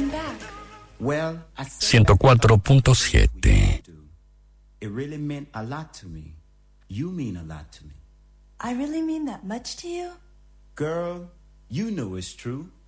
Well, I said 104.7. it really meant a lot to me. You mean a lot to me. I really mean that much to you? Girl, you know it's true.